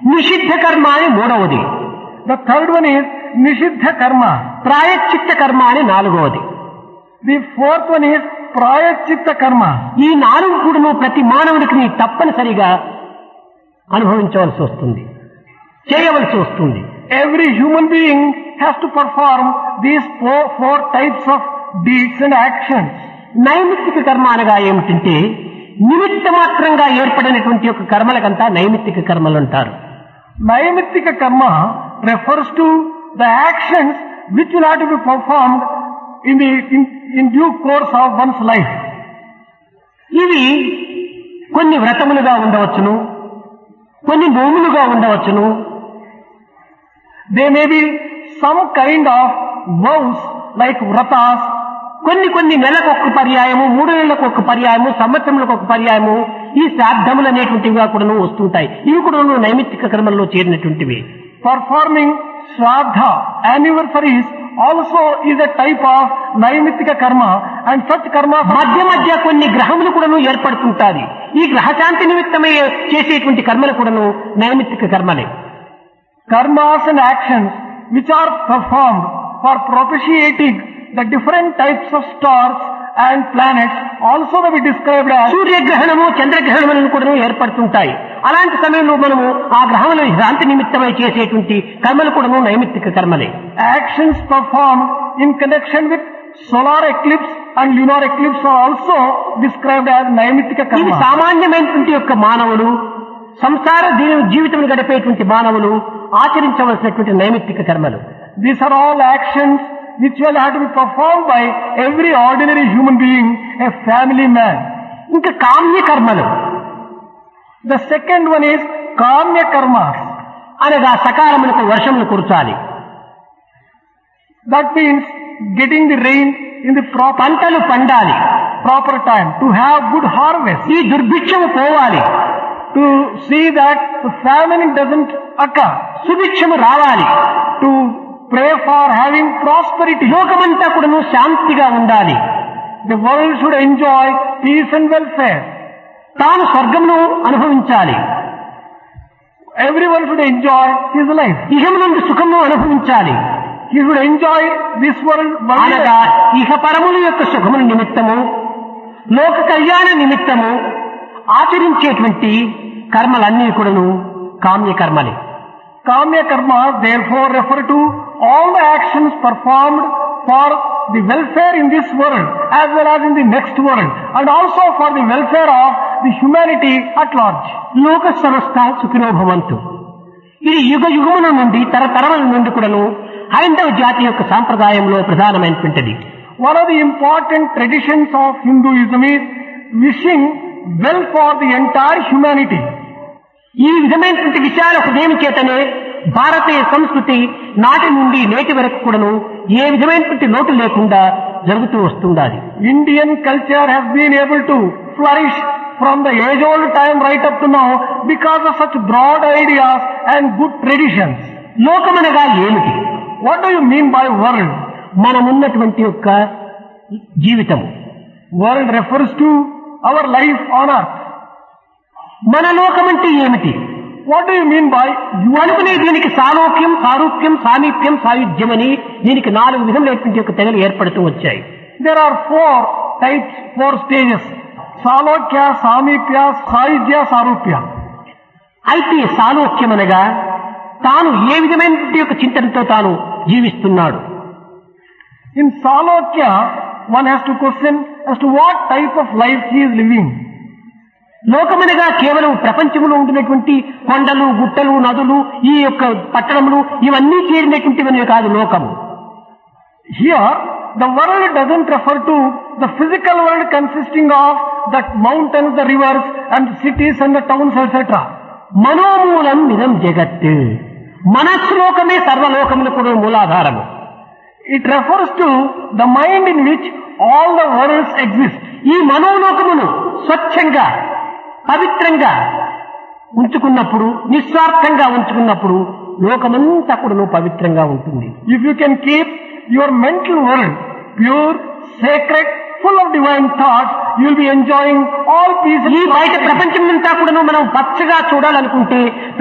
నిషిద్ధ కర్మ అని మూడవది. The third one is Nishiddha Karma. ప్రాయశ్చిత్త కర్మ అని నాలుగవది. The fourth one is Prayachitta Karma. ఈ నాలుగు కూడాను ప్రతి మానవుడికి తప్పనిసరిగా అనుభవించవలసి వస్తుంది, చేయవలసి వస్తుంది. Every human being has to perform these four types of deeds and actions. నైమిత్తిక కర్మ అనగా ఏమిటంటే నిమిత్త మాత్రంగా ఏర్పడినటువంటి ఒక కర్మలకంతా నైమిత్తిక కర్మలు అంటారు. Naimittika Karma refers to the actions which will have to be performed in due course of one's life. ఇవి కొన్ని వ్రతములుగా ఉండవచ్చును, కొన్ని నోములుగా ఉండవచ్చును. They may be some kind of vows like vratas. కొన్ని నెలకు ఒక పర్యాయము, 3 నెలలకు ఒక పర్యాయము, సంవత్సరములకు ఒక పర్యాయము ఈ శ్రాద్ధములు అనేటువంటివిగా కూడా వస్తుంటాయి. ఇవి కూడా నైమిత్తిక కర్మల్లో చేరినటువంటివి. Performing Shraddha anniversaries also is a type of Naimittika Karma, and such karma మధ్య కొన్ని గ్రహములు కూడా ఏర్పడుతుంటాయి. ఈ గ్రహశాంతి నిమిత్తమై చేసేటువంటి కర్మలు కూడా నైమిత్తిక కర్మలే. Karmas and actions which are performed for propitiating the different types of stars and planets also may be described as సూర్యగ్రహణము, చంద్రగ్రహణములను కూడా ఏర్పడుతుంటాయి. అలాంటి సమయంలో మనము ఆ గ్రహముల శాంతి నిమిత్తమై చేసేటువంటి కర్మలు కూడా నైమిత్తిక కర్మలే. actions performed in connection with solar eclipse and lunar eclipse are also described as Naimittika ఇది Karma. సామాన్యమైనటువంటి యొక్క మానవులు, సంసార జీవితం గడిపేటువంటి మానవులు ఆచరించవలసినటువంటి నైమిత్తిక కర్మలు. These are all actions which will have to be performed by every ordinary human being, a family man. ఇంకా కామ్య కర్మలు The second one is Kamya Karmas. అనగా సకాలములకు వర్షములు కురచాలి, That means getting the rain in the పంటలు పండాలి, proper time, to have good harvest, ఈ దుర్భిక్షము పోవాలి, to see that the famine doesn't occur, సుభిక్షము రావాలి, to pray for having prosperity. లోకమంతా కూడాను శాంతిగా ఉండాలి, The world should enjoy peace and welfare. తాను స్వర్గమును అనుభవించాలి, Everyone should enjoy his life. ఇహము నుండి సుఖమును అనుభవించాలి. He should enjoy this world. అనగా ఇహ పరముల యొక్క సుఖముల నిమిత్తము, లోక కళ్యాణ నిమిత్తము ఆచరించేటువంటి కర్మలన్నీ కూడాను కామ్య కర్మలే. Kamya Karma therefore refer to all the actions performed for the welfare in this world as well as in the next world, and also for the welfare of the humanity at large. లోక సమస్త సుఖినో భవంతు. ఇది యుగ యుగముల నుండి తరతరముల నుండి కూడాను హైందవ జాతి యొక్క సాంప్రదాయంలో ప్రధానమైనటువంటిది. One of the important traditions of Hinduism is wishing well for the entire humanity. ఈ విధమైనటువంటి విషయాల హృదయం చేతనే భారతీయ సంస్కృతి నాటి నుండి నేటి వరకు కూడాను ఏ విధమైనటువంటి లోటు లేకుండా జరుగుతూ వస్తుండాలి. Indian culture has been able to flourish from the age-old time right up to now because of such broad ideas and good traditions. లోకమనగా ఏమిటి? What do you mean by world? మనమున్నటువంటి యొక్క జీవితం. World refers to our life on earth. మన లోకం అంటే ఏమిటి? What do you mean by you? అనుకునే దీనికి సాలోక్యం, సారూప్యం, సామీప్యం, సాయుధ్యం అని దీనికి 4 విధములైనటువంటి యొక్క తెగలు ఏర్పడుతూ వచ్చాయి. There are 4 types, 4 stages: Salokya, Samipya, Sayujya, Sarupya. అయితే సాలోక్యం అనగా తాను ఏ విధమైనటువంటి యొక్క చింతనతో తాను జీవిస్తున్నాడు. In Salokya, one has to question as to what type of life he is living. లోకమనగా కేవలం ప్రపంచంలో ఉంటున్నటువంటి కొండలు, గుట్టలు, నదులు, ఈ యొక్క పట్టణములు ఇవన్నీ చేరినటువంటివన్నీ కాదు లోకము. Here, the world doesn't refer to the physical world consisting of the mountains, the rivers, and the cities and the towns, etc. మనోమూలం ఇదం జగత్. మనస్సులోకమే సర్వలోకములకు కూడా మూలాధారము. It refers to the mind in which all the worlds exist. ఈ మనోలోకమును స్వచ్ఛంగా, పవిత్రంగా ఉంచుకున్నప్పుడు, నిస్వార్థంగా ఉంచుకున్నప్పుడు లోకమంతా కూడా పవిత్రంగా ఉంటుంది. If you can keep your mental world pure, sacred, full of divine thoughts, you will be enjoying all peace. ఈ బయట ప్రపంచం అంతా కూడా మనం పచ్చగా చూడాలనుకుంటే